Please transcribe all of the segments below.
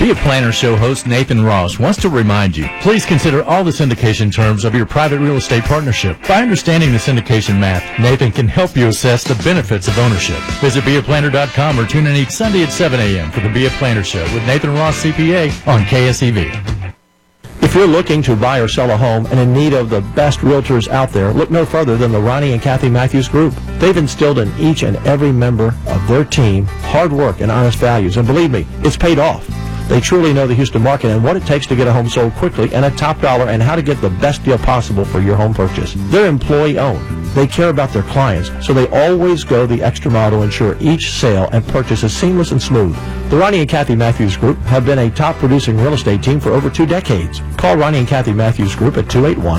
Be a Planner Show host Nathan Ross wants to remind you, please consider all the syndication terms of your private real estate partnership. By understanding the syndication math, Nathan can help you assess the benefits of ownership. Visit beaplanner.com or tune in each Sunday at 7 a.m. for the Be a Planner Show with Nathan Ross, CPA, on KSEV. If you're looking to buy or sell a home and in need of the best realtors out there, look no further than the Ronnie and Kathy Matthews Group. They've instilled in each and every member of their team hard work and honest values, and believe me, it's paid off. They truly know the Houston market and what it takes to get a home sold quickly and at top dollar and how to get the best deal possible for your home purchase. They're employee-owned. They care about their clients, so they always go the extra mile to ensure each sale and purchase is seamless and smooth. The Ronnie and Kathy Matthews Group have been a top-producing real estate team for over 2 decades. Call Ronnie and Kathy Matthews Group at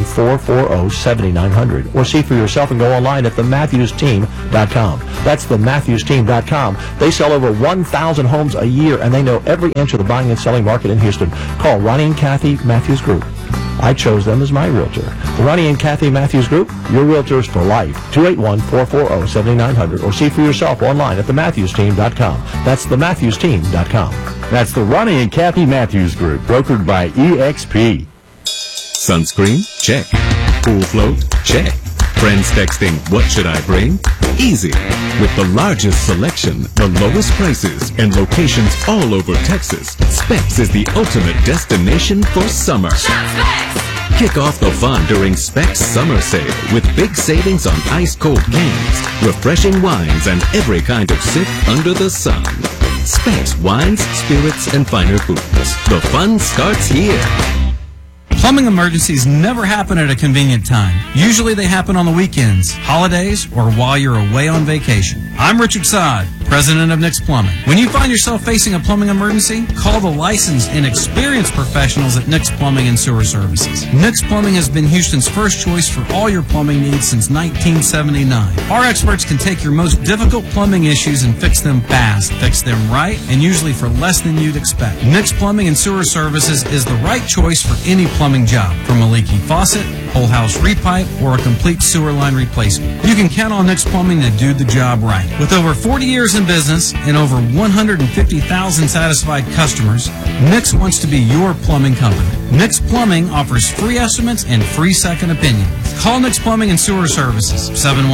281-440-7900 or see for yourself and go online at thematthewsteam.com. That's thematthewsteam.com. They sell over 1,000 homes a year, and they know every inch of the buying and selling market in Houston. Call Ronnie and Kathy Matthews Group. I chose them as my realtor. The Ronnie and Kathy Matthews Group, your realtors for life. 281-440-7900 or see for yourself online at thematthewsteam.com. That's thematthewsteam.com. That's the Ronnie and Kathy Matthews Group, brokered by EXP. Sunscreen? Check. Pool float? Check. Friends texting, what should I bring? Easy. With the largest selection, the lowest prices, and locations all over Texas, Specs is the ultimate destination for summer. Kick off the fun during Specs Summer Sale with big savings on ice-cold cans, refreshing wines, and every kind of sip under the sun. Specs wines, spirits, and finer foods. The fun starts here. Plumbing emergencies never happen at a convenient time. Usually they happen on the weekends, holidays, or while you're away on vacation. I'm Richard Sod, president of Nick's Plumbing. When you find yourself facing a plumbing emergency, call the licensed and experienced professionals at Nick's Plumbing and Sewer Services. Nick's Plumbing has been Houston's first choice for all your plumbing needs since 1979. Our experts can take your most difficult plumbing issues and fix them fast, fix them right, and usually for less than you'd expect. Nick's Plumbing and Sewer Services is the right choice for any plumbing job, from a leaky faucet, whole house repipe, or a complete sewer line replacement. You can count on Nick's Plumbing to do the job right. With over 40 years in business and over 150,000 satisfied customers, Nick's wants to be your plumbing company. Nick's Plumbing offers free estimates and free second opinions. Call Nick's Plumbing and Sewer Services,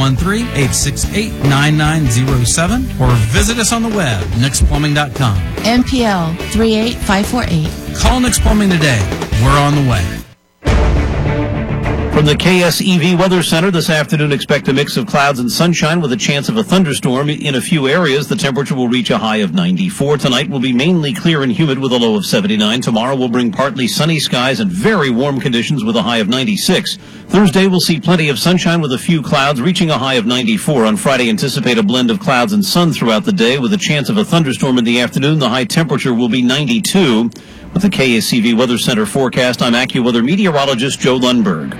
713-868-9907, or visit us on the web, nicksplumbing.com. MPL 38548. Call Nick's Plumbing today. We're on the way. From the KSEV Weather Center this afternoon, expect a mix of clouds and sunshine with a chance of a thunderstorm in a few areas. The temperature will reach a high of 94. Tonight will be mainly clear and humid with a low of 79. Tomorrow will bring partly sunny skies and very warm conditions with a high of 96. Thursday will see plenty of sunshine with a few clouds reaching a high of 94. On Friday, anticipate a blend of clouds and sun throughout the day with a chance of a thunderstorm in the afternoon. The high temperature will be 92. With the KSCV Weather Center forecast, I'm AccuWeather meteorologist Joe Lundberg.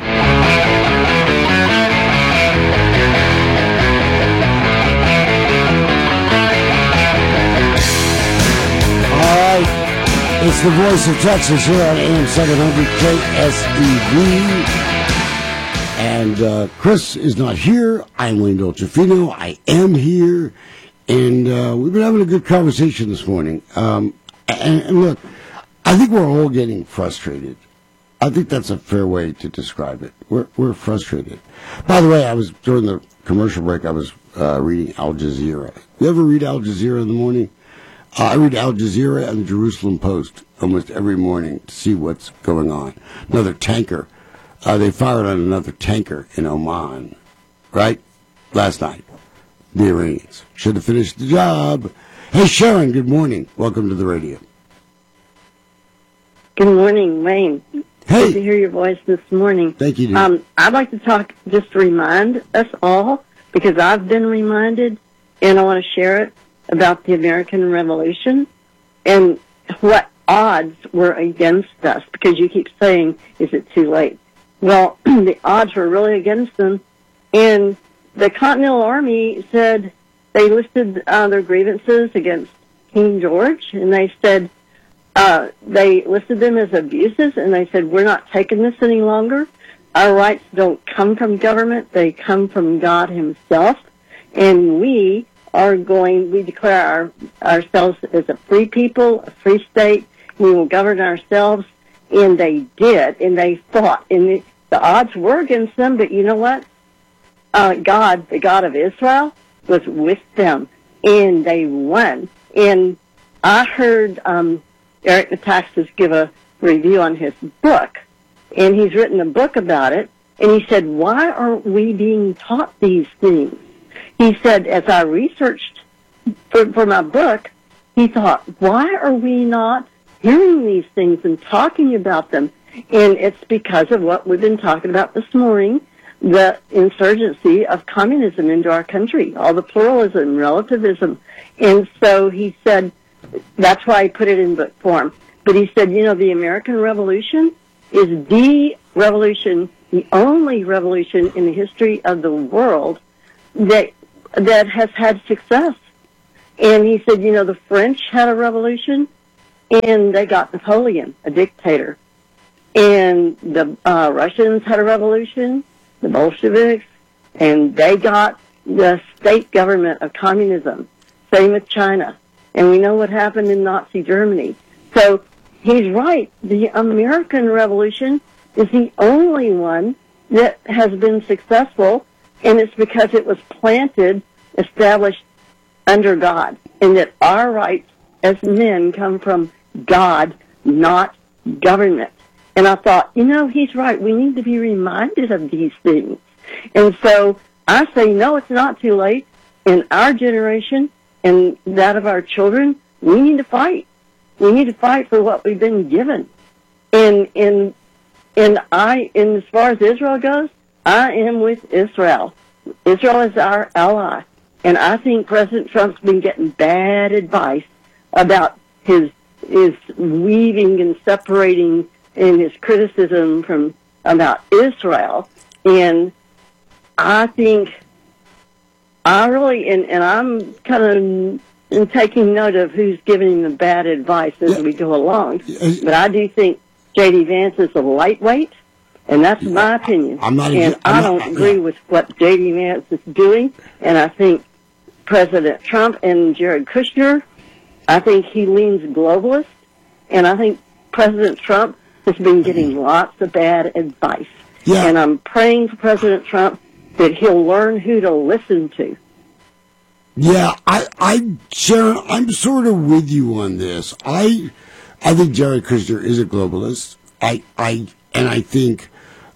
All right, it's the Voice of Texas here on AM 700 KSEV. And Chris is not here. I'm Wayne Dolcefino. I am here. And we've been having a good conversation this morning. And look, I think we're all getting frustrated. I think that's a fair way to describe it. We're frustrated. By the way, during the commercial break, I was reading Al Jazeera. You ever read Al Jazeera in the morning? I read Al Jazeera and the Jerusalem Post almost every morning to see what's going on. Another tanker. They fired on another tanker in Oman, right? Last night. The Iranians should have finished the job. Hey, Sharon, good morning. Welcome to the radio. Good morning, Wayne. Hey. Good to hear your voice this morning. Thank you, dear. I'd like to talk, just to remind us all, because I've been reminded, and I want to share it, about the American Revolution and what odds were against us, because you keep saying, is it too late? Well, the odds were really against them, and the Continental Army said they listed their grievances against King George, and they said, they listed them as abuses, and they said, we're not taking this any longer. Our rights don't come from government. They come from God himself. And we declare ourselves as a free people, a free state, We will govern ourselves. And they did, and they fought. And the odds were against them, but you know what? God, the God of Israel, was with them, and they won. And I heard Eric Metaxas give a review on his book, and he's written a book about it, and he said, why aren't we being taught these things? He said, as I researched for my book, he thought, why are we not hearing these things and talking about them? And it's because of what we've been talking about this morning, the insurgency of communism into our country, all the pluralism, relativism. And so he said, that's why he put it in book form. But he said, the American Revolution is the revolution, the only revolution in the history of the world that has had success. And he said, the French had a revolution, and they got Napoleon, a dictator. And the Russians had a revolution, the Bolsheviks, and they got the state government of communism. Same with China. And we know what happened in Nazi Germany. So he's right. The American Revolution is the only one that has been successful, and it's because it was established under God, and that our rights as men come from God, not government. And I thought, he's right. We need to be reminded of these things. And so I say, no, it's not too late. In our generation and that of our children, we need to fight. We need to fight for what we've been given. And as far as Israel goes, I am with Israel. Israel is our ally. And I think President Trump's been getting bad advice about his weaving and separating in his criticism about Israel. And I think and I'm kind of taking note of who's giving him the bad advice as we go along. But I do think J.D. Vance is a lightweight, and that's my opinion. I don't agree with what J.D. Vance is doing, and I think President Trump and Jared Kushner, I think he leans globalist, and I think President Trump has been getting lots of bad advice. Yeah. And I'm praying for President Trump that he'll learn who to listen to. Yeah, Sharon, I'm sort of with you on this. I think Jared Kushner is a globalist. I think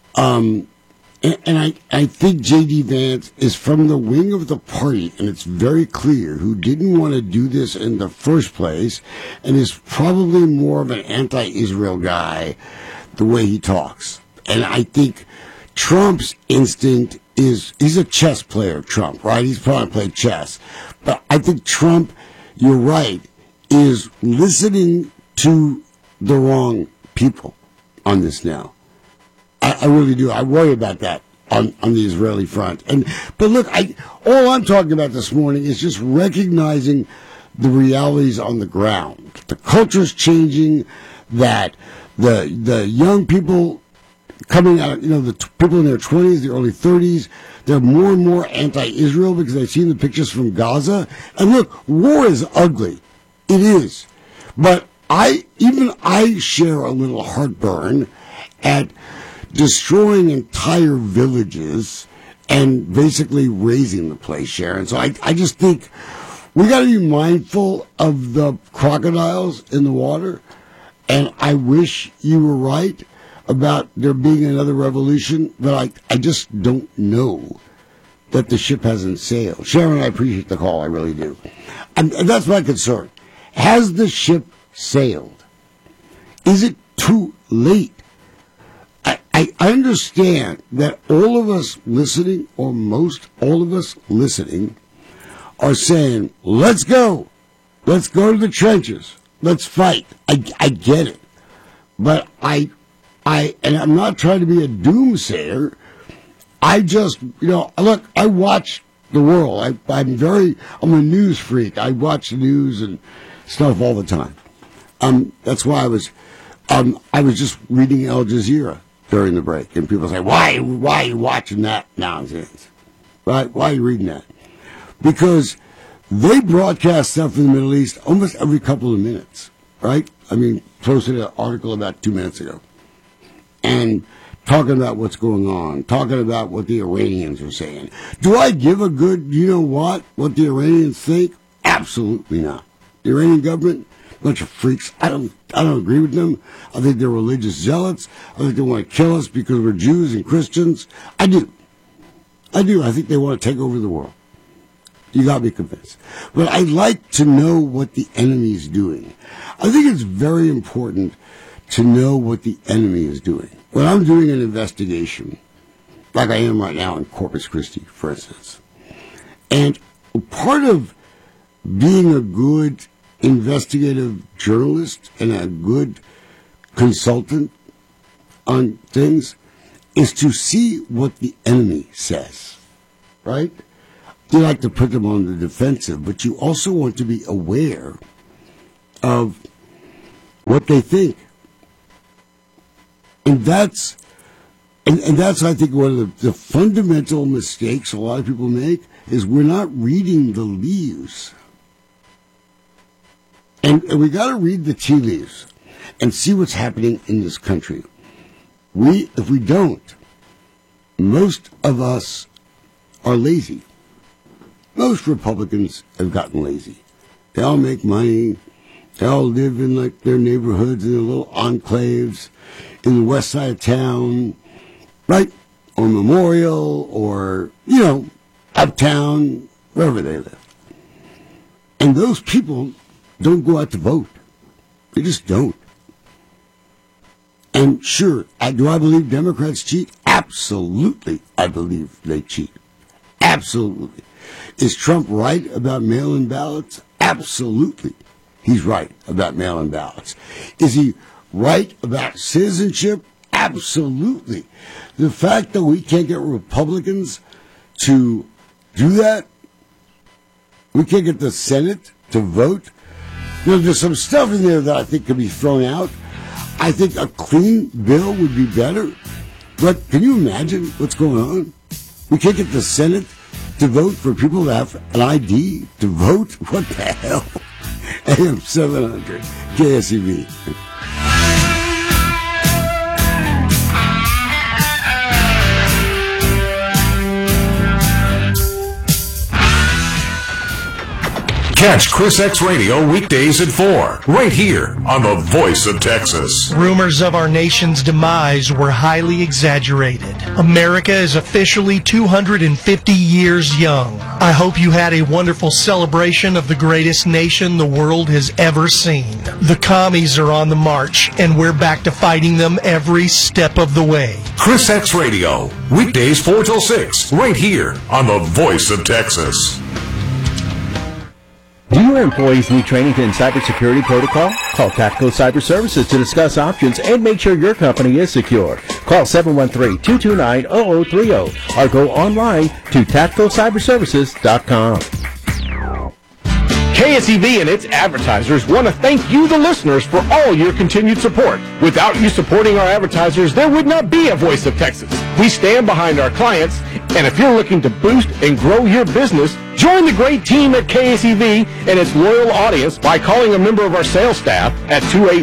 I think J.D. Vance is from the wing of the party, and it's very clear, who didn't want to do this in the first place, and is probably more of an anti-Israel guy, the way he talks. And I think Trump's instinct he's a chess player, Trump, right? He's probably played chess. But I think Trump, you're right, is listening to the wrong people on this now. I really do. I worry about that on the Israeli front. But look, all I'm talking about this morning is just recognizing the realities on the ground. The culture's changing, that the young people coming out, the people in their 20s, the early 30s, they're more and more anti-Israel because they've seen the pictures from Gaza. And look, war is ugly. It is. But I share a little heartburn at destroying entire villages and basically raising the place, Sharon. So I just think we got to be mindful of the crocodiles in the water. And I wish you were right about there being another revolution, but I just don't know that the ship hasn't sailed. Sharon, I appreciate the call. I really do. And that's my concern. Has the ship sailed? Is it too late? I understand that all of us listening, or most all of us listening, are saying, let's go. Let's go to the trenches. Let's fight. I get it. But and I'm not trying to be a doomsayer. I just, look, I watch the world. I'm a news freak. I watch the news and stuff all the time. That's why I was just reading Al Jazeera during the break, and people say, why are you watching that nonsense? Right? Why are you reading that? Because they broadcast stuff in the Middle East almost every couple of minutes, right? posted an article about 2 minutes ago. And talking about what's going on, talking about what the Iranians are saying. Do I give a good, what the Iranians think? Absolutely not. The Iranian government, bunch of freaks. I don't agree with them. I think they're religious zealots. I think they want to kill us because we're Jews and Christians. I do. I think they want to take over the world. You got me convinced. But I'd like to know what the enemy's doing. I think it's very important to know what the enemy is doing. When I'm doing an investigation, like I am right now in Corpus Christi, for instance, and part of being a good investigative journalist and a good consultant on things is to see what the enemy says, right? You like to put them on the defensive, but you also want to be aware of what they think. And that's, I think, one of the fundamental mistakes a lot of people make is we're not reading the leaves. And we got to read the tea leaves and see what's happening in this country. If we don't, most of us are lazy. Most Republicans have gotten lazy. They all make money. They all live in their neighborhoods, in their little enclaves, in the west side of town, right? Or Memorial, or, uptown, wherever they live. And those people don't go out to vote. They just don't. And sure, do I believe Democrats cheat? Absolutely, I believe they cheat. Absolutely. Is Trump right about mail-in ballots? Absolutely. He's right about mail-in ballots. Is he right about citizenship? Absolutely. The fact that we can't get Republicans to do that, we can't get the Senate to vote. There's some stuff in there that I think could be thrown out. I think a clean bill would be better. But can you imagine what's going on? We can't get the Senate to vote for people that have an ID to vote? What the hell? AM 700, KSEV. Catch Chris X Radio weekdays at 4, right here on the Voice of Texas. Rumors of our nation's demise were highly exaggerated. America is officially 250 years young. I hope you had a wonderful celebration of the greatest nation the world has ever seen. The commies are on the march, and we're back to fighting them every step of the way. Chris X Radio, weekdays 4 till 6, right here on the Voice of Texas. Do your employees need training in cybersecurity protocol? Call Tactical Cyber Services to discuss options and make sure your company is secure. Call 713-229-0030 or go online to tacticalcyberservices.com. KSEV and its advertisers want to thank you, the listeners, for all your continued support. Without you supporting our advertisers, there would not be a Voice of Texas. We stand behind our clients, and if you're looking to boost and grow your business, join the great team at KSEV and its loyal audience by calling a member of our sales staff at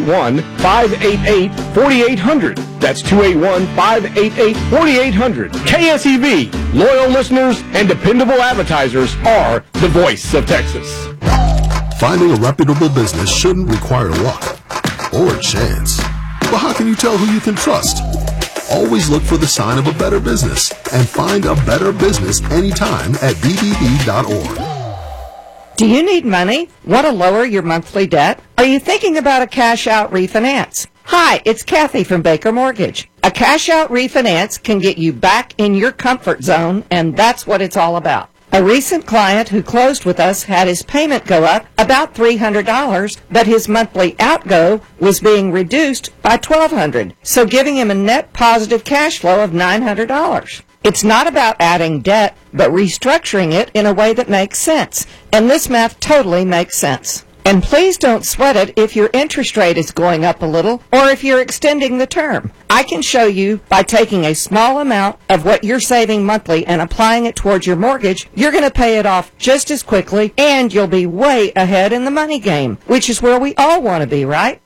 281-588-4800. That's 281-588-4800. KSEV, loyal listeners and dependable advertisers are the Voice of Texas. Finding a reputable business shouldn't require luck or chance. But how can you tell who you can trust? Always look for the sign of a better business and find a better business anytime at bbb.org. Do you need money? Want to lower your monthly debt? Are you thinking about a cash-out refinance? Hi, it's Kathy from Baker Mortgage. A cash-out refinance can get you back in your comfort zone, and that's what it's all about. A recent client who closed with us had his payment go up about $300, but his monthly outgo was being reduced by $1,200, so giving him a net positive cash flow of $900. It's not about adding debt, but restructuring it in a way that makes sense, and this math totally makes sense. And please don't sweat it if your interest rate is going up a little or if you're extending the term. I can show you by taking a small amount of what you're saving monthly and applying it towards your mortgage, you're going to pay it off just as quickly and you'll be way ahead in the money game, which is where we all want to be, right?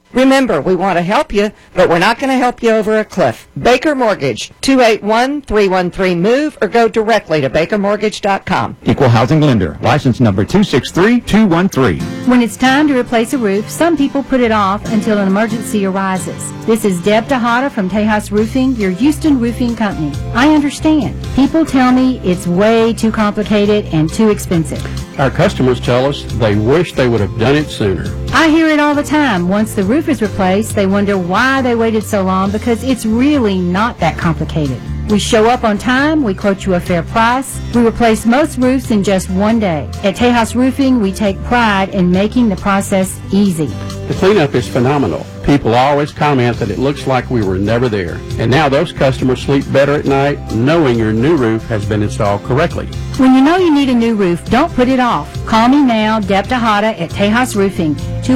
Remember, we want to help you, but we're not going to help you over a cliff. Baker Mortgage, 281-313-MOVE, or go directly to bakermortgage.com. Equal housing lender. License number 263213. When it's time to replace a roof, some people put it off until an emergency arises. This is Deb Tejada from Tejas Roofing, your Houston roofing company. I understand. People tell me it's way too complicated and too expensive. Our customers tell us they wish they would have done it sooner. I hear it all the time. Once the roof is replaced, they wonder why they waited so long because it's really not that complicated. We show up on time, we quote you a fair price, we replace most roofs in just one day. At Tejas Roofing, we take pride in making the process easy. The cleanup is phenomenal. People always comment that it looks like we were never there. And now those customers sleep better at night knowing your new roof has been installed correctly. When you know you need a new roof, don't put it off. Call me now, Deb Tejada at Tejas Roofing,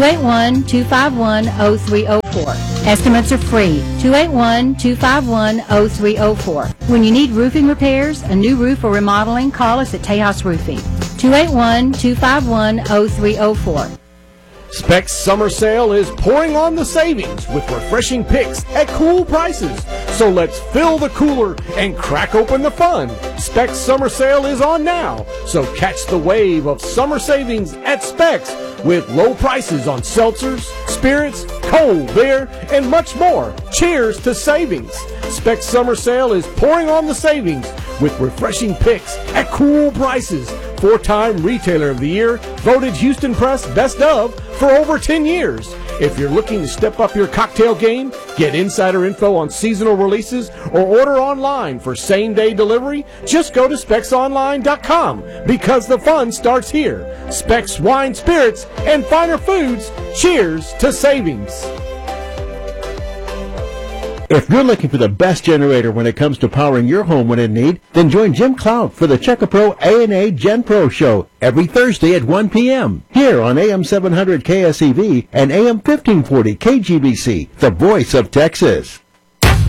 281-251-0304. Estimates are free, 281-251-0304. When you need roofing repairs, a new roof or remodeling, call us at Tejas Roofing, 281-251-0304. Specs Summer Sale is pouring on the savings with refreshing picks at cool prices. So let's fill the cooler and crack open the fun. Specs Summer Sale is on now. So catch the wave of summer savings at Specs with low prices on seltzers, spirits, cold beer, and much more. Cheers to savings. Specs Summer Sale is pouring on the savings with refreshing picks at cool prices. 4-time Retailer of the Year, voted Houston Press Best of for over 10 years. If you're looking to step up your cocktail game, get insider info on seasonal releases, or order online for same-day delivery, just go to SpecsOnline.com because the fun starts here. Specs Wine, Spirits, and Finer Foods. Cheers to savings. If you're looking for the best generator when it comes to powering your home when in need, then join Jim Cloud for the Checkapro A&A Gen Pro Show every Thursday at 1 p.m. here on AM 700 KSEV and AM 1540 KGBC, the voice of Texas.